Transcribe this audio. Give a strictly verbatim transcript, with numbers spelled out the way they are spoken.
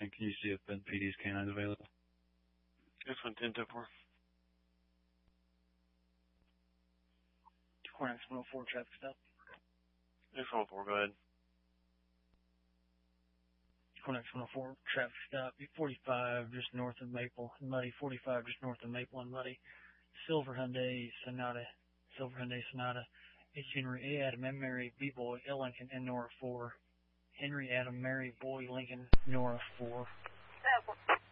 And can you see if Ben P D's canine is available? This one, ten to four. Hornets one oh four, traffic stop. This one, four, go ahead. Hornets one oh four, traffic stop. forty-five just north of Maple and Muddy. forty-five just north of Maple and Muddy. Silver Hyundai Sonata. Silver Hyundai Sonata. H. Henry A. Adam M. Mary B. Boy L. Lincoln and Nora four. Henry Adam Mary Boy Lincoln Nora four.